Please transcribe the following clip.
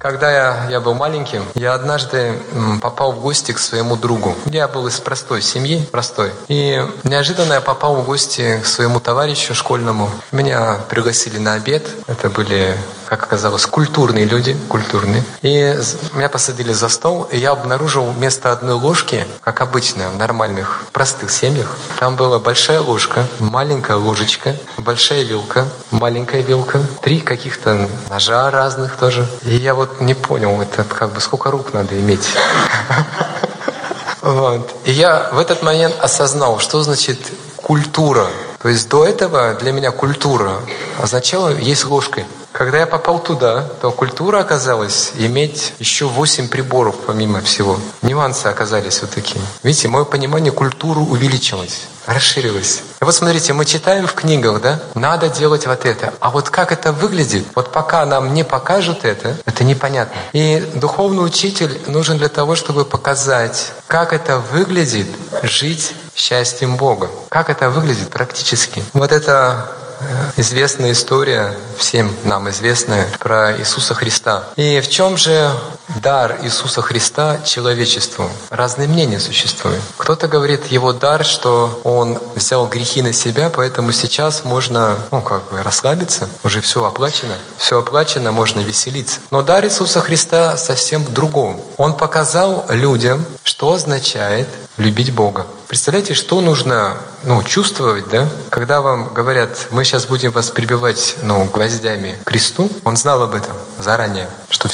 Когда я был маленьким, я однажды попал в гости к своему другу. Я был из простой семьи, И неожиданно я попал в гости к своему товарищу школьному. Меня пригласили на обед. Это были, как оказалось, культурные люди, И меня посадили за стол, и я обнаружил вместо одной ложки, как обычно в нормальных, простых семьях, там была большая ложка, маленькая ложечка, большая вилка, маленькая вилка, 3 каких-то ножа разных тоже. И я вот не понял, это сколько рук надо иметь. И я в этот момент осознал, что значит культура. То есть до этого для меня культура означала есть ложкой. Когда я попал туда, то культура оказалась иметь еще 8 приборов помимо всего. Нюансы оказались вот такие. Видите, мое понимание культуры увеличилось, расширилось. И вот смотрите, мы читаем в книгах, да, надо делать вот это. А вот как это выглядит, вот пока нам не покажут это непонятно. И духовный учитель нужен для того, чтобы показать, как это выглядит жить счастьем Бога. Как это выглядит практически. Вот это известная история, всем нам известная, про Иисуса Христа. И в чем же дар Иисуса Христа человечеству? Разные мнения существуют. Кто-то говорит, его дар, что он взял грехи на себя, поэтому сейчас можно, расслабиться, уже все оплачено, можно веселиться. Но дар Иисуса Христа совсем в другом. Он показал людям, что означает любить Бога. Представляете, что нужно чувствовать, да? Когда вам говорят, мы сейчас будем вас прибивать гвоздями к кресту, он знал об этом заранее, что